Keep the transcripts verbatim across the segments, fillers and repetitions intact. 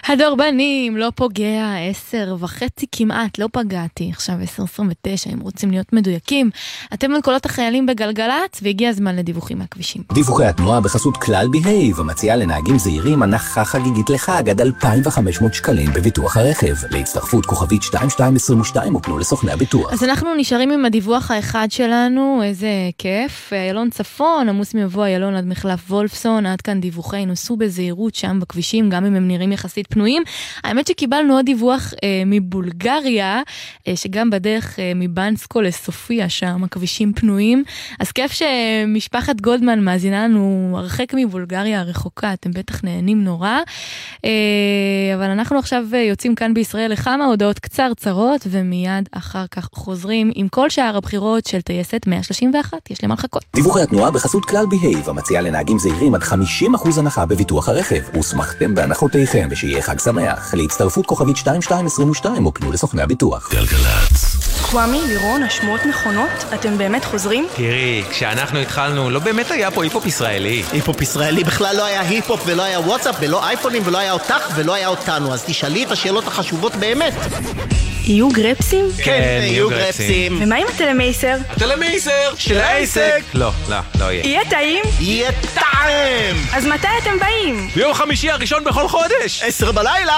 הדרבנים, לא פוגע, עשר וחצי כמעט, לא פגעתי, עכשיו עשר עשרים ותשע, אם רוצים להיות מדויקים. אתם על קולות החיילים בגלגלת, והגיע הזמן לדיווחים מהכבישים. דיווחי התנועה בחסות כלל בהייב, המציעה לנהגים זהירים הנחה חגיגית לחג עד אלפיים וחמש מאות שקלים בביטוח הרכב. להצטרפות כוכבית שתיים שתיים עשרים ושתיים ופנו לסוכני הביטוח. אז אנחנו נשארים עם הדיווח האחד שלנו, איזה כיף. איילון צפון, עמוס מבוא איילון עד מחלף וולפסון, עד כאן דיווחי, נוסעו בזהירות שם בכבישים, גם אם הם נראים יחסית פנויים. האמת שקיבלנו עוד דיווח אה, מבולגריה, אה, שגם בדרך אה, מבנסקו לסופיה שם, הכבישים פנויים. אז כיף שמשפחת גולדמן מאזינה לנו הרחק מבולגריה הרחוקה, אתם בטח נהנים נורא. אה, אבל אנחנו עכשיו יוצאים כאן בישראל לכמה הודעות קצרצרות, ומיד אחר כך חוזרים עם כל שאר הבחירות של טייסת מאה שלושים ואחת. יש למה לחכות. דיווחי התנועה בחסות כלל בהייב, המציעה לנהגים זהירים עד חמישים אחוז הנחה בביטוח הרכב. ושמחתם בהנחותיכם ושיהיה חג שמח. להצטרפות כוכבית שתיים שתיים עשרים ושתיים ופנו לסוכני הביטוח. גלגלץ. קוואמי, לירון, השמועות נכונות? אתם באמת חוזרים? תראי, כשאנחנו התחלנו, לא באמת היה פה היפופ ישראלי. היפופ ישראלי בכלל לא היה היפופ ולא היה וואטסאפ ולא אייפונים ולא היה אותך ולא היה אותנו. אז תשאלי את השאלות החשובות באמת. יהיו גרפסים? כן, יהיו גרפסים. ומה עם הטלמייסר? הטלמייסר של העסק. לא, לא, לא יהיה. יהיה טעים? יהיה טעים! אז מתי אתם באים? ביום חמישי הראשון בכל חודש. עשר בלילה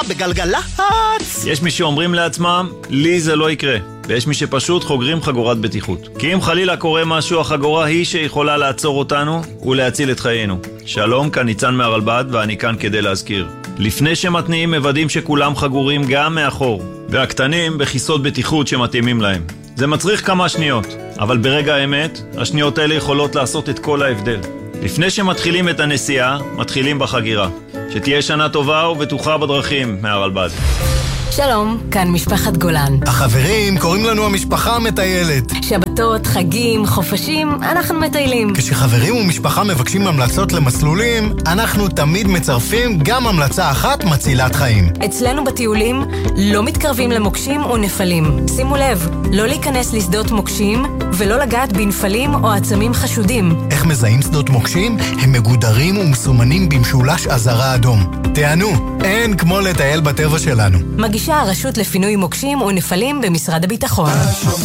בגלגלץ. יש מי שאומרים לעצמם, לי זה לא יקרה. ויש מי שפשוט חוגרים חגורת בטיחות. כי אם חלילה קורה משהו, החגורה היא שיכולה לעצור אותנו ולהציל את חיינו. שלום, כאן ניצן מהרלב"ד, ואני כאן כדי להזכיר. לפני שמתניעים מוודאים שכולם חגורים גם מאחור, והקטנים בכיסות בטיחות שמתאימים להם. זה מצריך כמה שניות, אבל ברגע האמת, השניות האלה יכולות לעשות את כל ההבדל. לפני שמתחילים את הנסיעה, מתחילים בחגירה. שתהיה שנה טובה ובטוחה בדרכים מהרלב"ד. שלום, כאן משפחת גולן. החברים קוראים לנו המשפחה המטיילת. שבתות, חגים, חופשים, אנחנו מטיילים. כשחברים ומשפחה מבקשים המלצות למסלולים, אנחנו תמיד מצרפים גם המלצה אחת מצילת חיים. אצלנו בטיולים לא מתקרבים למוקשים ונפלים. שימו לב, לא להיכנס לשדות מוקשים ולא לגעת בנפלים או עצמים חשודים. איך מזהים שדות מוקשים? הם מגודרים ומסומנים במשולש אזהרה אדום. תענו, אין כמו לטייל בטבע שלנו. מגישה הרשות לפינוי מוקשים ונפלים במשרד הביטחון.